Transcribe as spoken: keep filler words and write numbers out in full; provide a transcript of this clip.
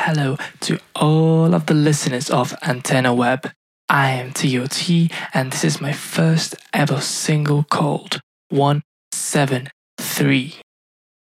hello to all of the listeners of Antenna Web. I am T O T, and this is my first ever single called one seven three.